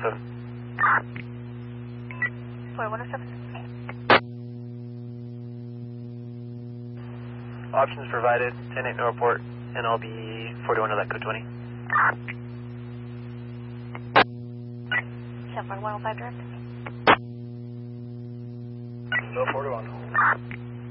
4107. 4107. Options provided, 10-8 no report, and I'll be 41 to that code 20. 74105 direct. No 41.